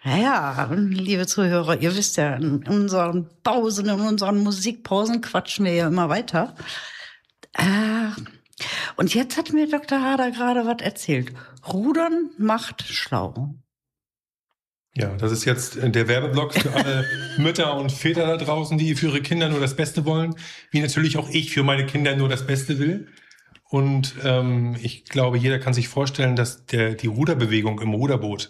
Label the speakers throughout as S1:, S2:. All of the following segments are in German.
S1: Ja, liebe Zuhörer, ihr wisst ja, in unseren Pausen, in unseren Musikpausen quatschen wir ja immer weiter. Und jetzt hat mir Dr. Harder gerade was erzählt. Rudern macht schlau.
S2: Ja, das ist jetzt der Werbeblock für alle Mütter und Väter da draußen, die für ihre Kinder nur das Beste wollen, wie natürlich auch ich für meine Kinder nur das Beste will. Und ich glaube, jeder kann sich vorstellen, dass die Ruderbewegung im Ruderboot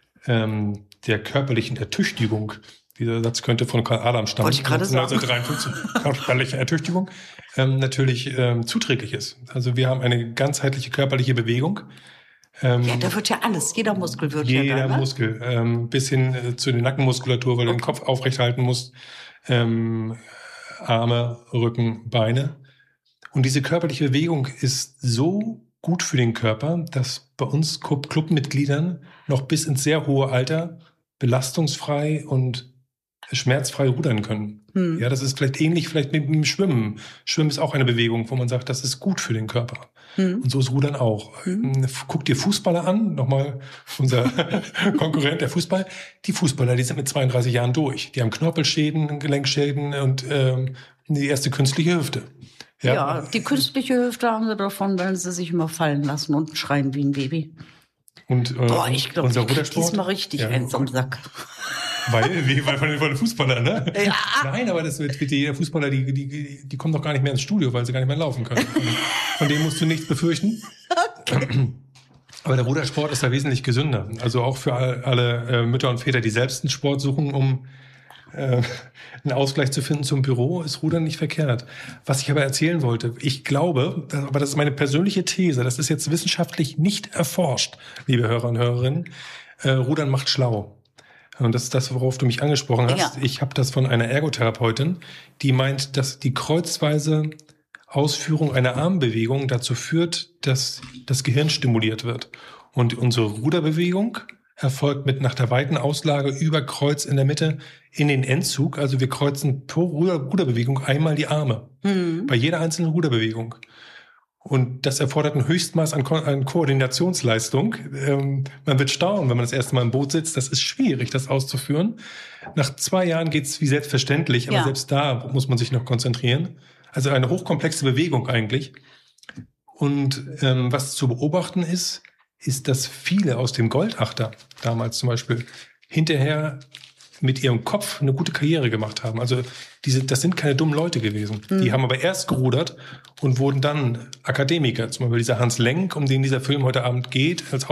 S2: der körperlichen Ertüchtigung, dieser Satz könnte von Karl Adam stammen,
S1: wollte ich gerade sagen.
S2: 1953, körperliche Ertüchtigung, natürlich zuträglich ist. Also wir haben eine ganzheitliche körperliche Bewegung.
S1: Ja, da wird ja alles, jeder Muskel wird ja da.
S2: Jeder Muskel, bis hin zu der Nackenmuskulatur, weil du den Kopf aufrecht halten musst, Arme, Rücken, Beine. Und diese körperliche Bewegung ist so gut für den Körper, dass bei uns Clubmitgliedern noch bis ins sehr hohe Alter belastungsfrei und schmerzfrei rudern können. Ja, das ist vielleicht ähnlich mit dem Schwimmen. Schwimmen ist auch eine Bewegung, wo man sagt, das ist gut für den Körper. Und so ist Rudern auch. Guck dir Fußballer an, nochmal unser Konkurrent, der Fußball. Die Fußballer, die sind mit 32 Jahren durch. Die haben Knorpelschäden, Gelenkschäden und die erste künstliche Hüfte.
S1: Ja, die künstliche Hüfte haben sie davon, weil sie sich immer fallen lassen und schreien wie ein Baby.
S2: Und
S1: ich glaube, ich krieg diesmal richtig eins am Sack.
S2: Weil von den Fußballern, ne?
S1: Ja.
S2: Nein, aber das wird die Fußballer, die kommen doch gar nicht mehr ins Studio, weil sie gar nicht mehr laufen können. Von denen musst du nichts befürchten. Okay. Aber der Rudersport ist da wesentlich gesünder. Also auch für alle Mütter und Väter, die selbst einen Sport suchen, um einen Ausgleich zu finden zum Büro, ist Rudern nicht verkehrt. Was ich aber erzählen wollte, ich glaube, aber das ist meine persönliche These, das ist jetzt wissenschaftlich nicht erforscht, liebe Hörer und Hörerinnen, Rudern macht schlau. Und das ist das, worauf du mich angesprochen hast. Ja. Ich habe das von einer Ergotherapeutin, die meint, dass die kreuzweise Ausführung einer Armbewegung dazu führt, dass das Gehirn stimuliert wird. Und unsere Ruderbewegung erfolgt nach der weiten Auslage über Kreuz in der Mitte in den Endzug. Also wir kreuzen pro Ruderbewegung einmal die Arme. Bei jeder einzelnen Ruderbewegung. Und das erfordert ein Höchstmaß an Koordinationsleistung. Man wird staunen, wenn man das erste Mal im Boot sitzt. Das ist schwierig, das auszuführen. Nach 2 Jahren geht's wie selbstverständlich, aber selbst da muss man sich noch konzentrieren. Also eine hochkomplexe Bewegung eigentlich. Und was zu beobachten ist, dass viele aus dem Goldachter damals zum Beispiel hinterher mit ihrem Kopf eine gute Karriere gemacht haben. Also das sind keine dummen Leute gewesen. Die haben aber erst gerudert und wurden dann Akademiker. Zum Beispiel dieser Hans Lenk, um den dieser Film heute Abend geht, als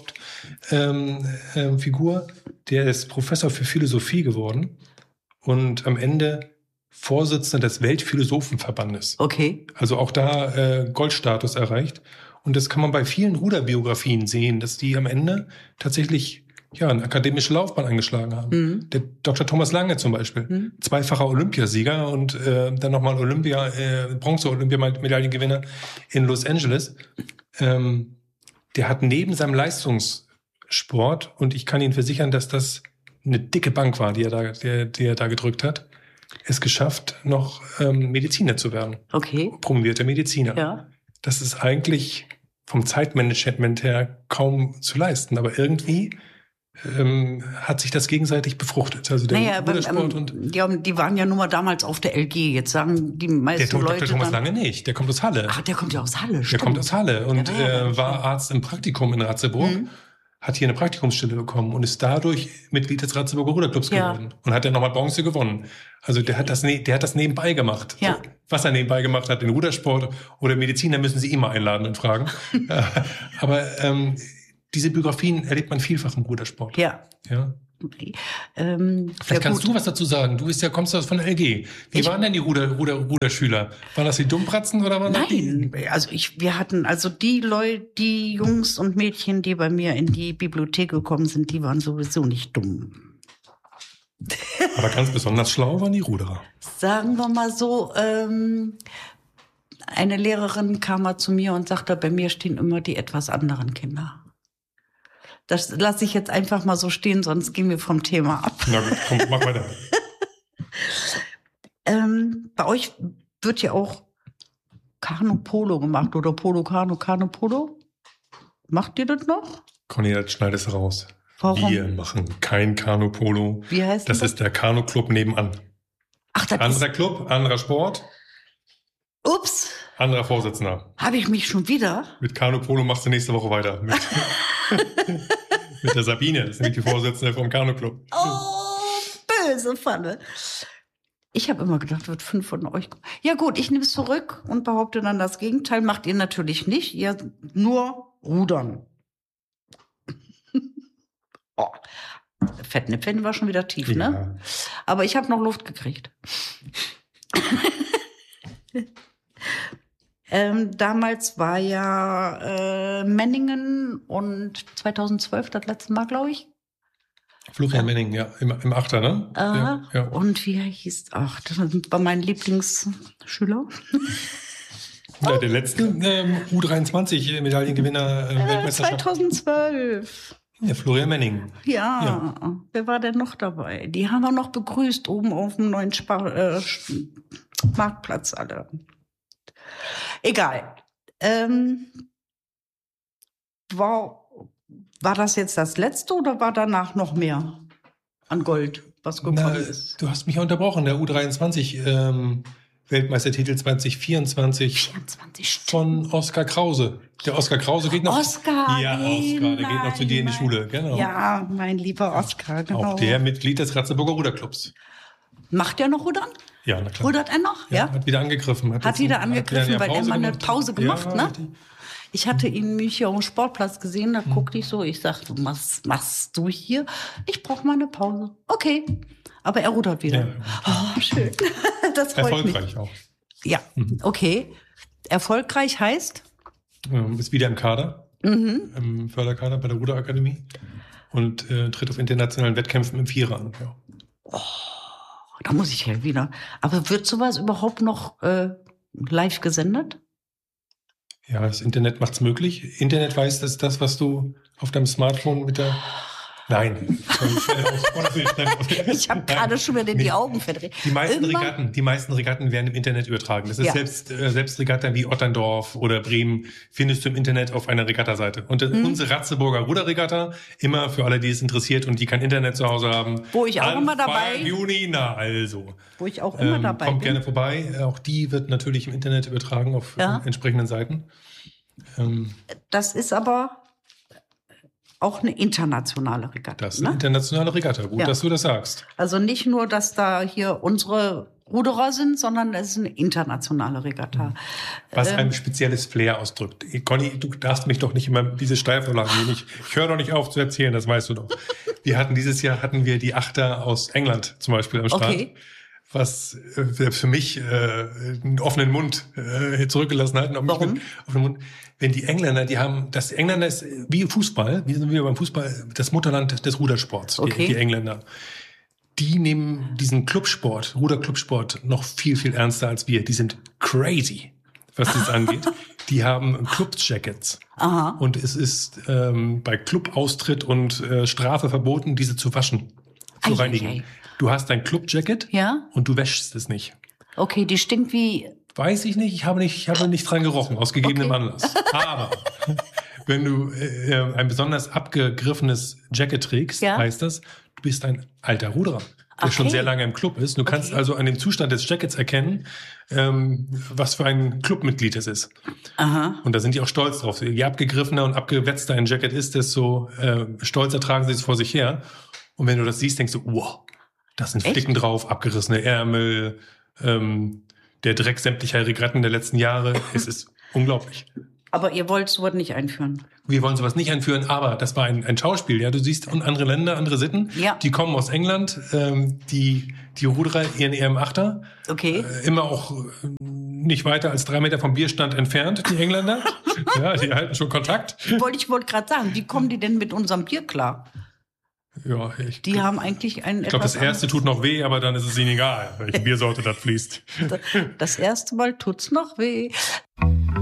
S2: Hauptfigur, der ist Professor für Philosophie geworden und am Ende Vorsitzender des Weltphilosophenverbandes.
S1: Okay.
S2: Also auch da Goldstatus erreicht. Und das kann man bei vielen Ruderbiografien sehen, dass die am Ende tatsächlich eine akademische Laufbahn eingeschlagen haben. Der Dr. Thomas Lange zum Beispiel, 2-facher Olympiasieger und dann nochmal Bronze-Olympiamedaillengewinner in Los Angeles. Der hat neben seinem Leistungssport, und ich kann Ihnen versichern, dass das eine dicke Bank war, die er da gedrückt hat, es geschafft, noch Mediziner zu werden.
S1: Okay.
S2: Promovierter Mediziner. Ja. Das ist eigentlich vom Zeitmanagement her kaum zu leisten, aber irgendwie hat sich das gegenseitig befruchtet. Also der Rudersport
S1: die waren ja nun mal damals auf der LG. Jetzt sagen die meisten Leute
S2: Dr. Thomas Lange nicht. Der kommt aus Halle.
S1: Ach, der kommt ja aus Halle,
S2: Der
S1: stimmt.
S2: kommt aus Halle und war Arzt im Praktikum in Ratzeburg. Hat hier eine Praktikumsstelle bekommen und ist dadurch Mitglied des Ratzeburger Ruderclubs geworden. Und hat dann nochmal Bronze gewonnen. Also der hat das nebenbei gemacht.
S1: Ja.
S2: Was er nebenbei gemacht hat, den Rudersport oder Mediziner, müssen Sie immer einladen und fragen. Aber diese Biografien erlebt man vielfach im Rudersport.
S1: Ja.
S2: Okay. Vielleicht kannst du was dazu sagen. Du kommst von der LG. Wie waren denn die Ruderschüler? Waren das die Dummpratzen oder waren das die?
S1: Nein, wir hatten die Jungs und Mädchen, die bei mir in die Bibliothek gekommen sind, die waren sowieso nicht dumm.
S2: Aber ganz besonders schlau waren die Ruderer.
S1: Sagen wir mal so, eine Lehrerin kam mal zu mir und sagte, bei mir stehen immer die etwas anderen Kinder. Das lasse ich jetzt einfach mal so stehen, sonst gehen wir vom Thema ab.
S2: Na gut, komm, mach weiter.
S1: Bei euch wird ja auch Kanu-Polo gemacht oder Polo-Kanu, Kanu-Polo. Macht ihr das noch?
S2: Conny, das schneidest du raus.
S1: Warum?
S2: Wir machen kein Kanu-Polo.
S1: Wie heißt
S2: das? Das ist der Kanu-Club nebenan.
S1: Ach, das
S2: anderer Club, anderer Sport.
S1: Ups.
S2: Anderer Vorsitzender.
S1: Habe ich mich schon wieder?
S2: Mit Kanu-Polo machst du nächste Woche weiter. Mit der Sabine, das ist nämlich die Vorsitzende vom Kanu-Club.
S1: Oh, böse Pfanne. Ich habe immer gedacht, wird 5 von euch kommen. Ja gut, ich nehme es zurück und behaupte dann das Gegenteil. Macht ihr natürlich nicht. Ihr nur rudern. Oh. Fettnäpfchen war schon wieder tief,
S2: ja.
S1: Ne? Aber ich habe noch Luft gekriegt. Damals war ja Menningen und 2012 das letzte Mal, glaube ich.
S2: Florian Menningen, ja, im Achter, ne?
S1: Ja. Und wie hieß, das war mein Lieblingsschüler.
S2: Ja, der letzte U23-Medaillengewinner Weltmeisterschaft. 2012. Ja, Florian Menningen.
S1: Ja, wer war denn noch dabei? Die haben wir noch begrüßt oben auf dem neuen Marktplatz alle. Egal. War das jetzt das letzte oder war danach noch mehr an Gold, was gekommen ist?
S2: Du hast mich ja unterbrochen. Der U23 Weltmeistertitel 2024 von Oskar Krause. Der Oskar Krause geht noch.
S1: Oskar,
S2: ja, Oskar, der geht noch zu dir in die Schule. Genau.
S1: Ja, mein lieber Oskar. Genau.
S2: Auch der Mitglied des Ratzeburger Ruderclubs.
S1: Macht der noch Rudern?
S2: Ja, na klar.
S1: Rudert er noch? Ja.
S2: Hat wieder angegriffen.
S1: Hat wieder angegriffen, weil er mal eine Pause gemacht, ne? Ich hatte ihn mich hier auf dem Sportplatz gesehen, da guckte ich so, ich sagte, was machst du hier? Ich brauche mal eine Pause. Okay, aber er rudert wieder.
S2: Ja.
S1: Oh, schön. Das freut
S2: Erfolgreich
S1: mich.
S2: Auch.
S1: Ja, okay. Erfolgreich heißt?
S2: Ist wieder im Kader, im Förderkader bei der Ruderakademie und tritt auf internationalen Wettkämpfen im Vierer an. Ja.
S1: Oh, da muss ich ja wieder. Aber wird sowas überhaupt noch live gesendet?
S2: Ja, das Internet macht's möglich. Internet weiß, dass das, was du auf deinem Smartphone mit der... Nein.
S1: Ich habe gerade schon wieder die Augen verdreht.
S2: Die meisten Regatten werden im Internet übertragen. Das ist selbst Regatta wie Otterndorf oder Bremen findest du im Internet auf einer Regattaseite. Und unsere Ratzeburger Ruderregatta, immer für alle, die es interessiert und die kein Internet zu Hause haben.
S1: Wo ich auch immer dabei bin.
S2: Juni,
S1: Wo ich auch immer dabei bin.
S2: Kommt gerne vorbei. Auch die wird natürlich im Internet übertragen auf entsprechenden Seiten.
S1: Das ist aber auch eine internationale Regatta.
S2: Das ist eine internationale Regatta. Gut, dass du das sagst.
S1: Also nicht nur, dass da hier unsere Ruderer sind, sondern es ist eine internationale Regatta.
S2: Was ein spezielles Flair ausdrückt. Conny, du darfst mich doch nicht immer diese Steilvorlagen nehmen. Ich höre doch nicht auf zu erzählen, das weißt du doch. Dieses Jahr hatten wir die Achter aus England zum Beispiel am Strand. Okay. Was für mich einen offenen Mund zurückgelassen hat.
S1: Warum?
S2: Wenn die Engländer, das Engländer ist wie Fußball, wie sind wir beim Fußball, das Mutterland des Rudersports, die Engländer. Die nehmen diesen Clubsport, Ruderclubsport noch viel, viel ernster als wir. Die sind crazy, was das angeht. Die haben Club-Jackets.
S1: Aha.
S2: Und es ist bei Clubaustritt und Strafe verboten, diese zu waschen, zu reinigen. Du hast dein Club-Jacket und du wäschst es nicht.
S1: Okay, die stinkt wie...
S2: Weiß ich nicht, ich habe nicht dran gerochen, aus gegebenem Anlass. Aber wenn du ein besonders abgegriffenes Jacket trägst, heißt das, du bist ein alter Ruderer, der schon sehr lange im Club ist. Du kannst also an dem Zustand des Jackets erkennen, was für ein Clubmitglied es ist.
S1: Aha.
S2: Und da sind die auch stolz drauf. Je abgegriffener und abgewetzter ein Jacket ist, desto stolzer tragen sie es vor sich her. Und wenn du das siehst, denkst du, wow, da sind Flicken drauf, abgerissene Ärmel, der Dreck sämtlicher Regatten der letzten Jahre. Es ist unglaublich.
S1: Aber ihr wollt sowas nicht einführen?
S2: Wir wollen sowas nicht einführen, aber das war ein Schauspiel. Ja, du siehst andere Länder, andere Sitten.
S1: Ja.
S2: Die kommen aus England, die Ruderer in ihrem Achter.
S1: Okay.
S2: Immer auch nicht weiter als 3 Meter vom Bierstand entfernt, die Engländer. Ja, die halten schon Kontakt.
S1: Ich wollte gerade sagen, wie kommen die denn mit unserem Bier klar?
S2: Ja,
S1: die haben eigentlich ein.
S2: Ich glaube, das erste tut noch weh, aber dann ist es ihnen egal, welche Biersorte das fließt.
S1: Das erste Mal tut's noch weh.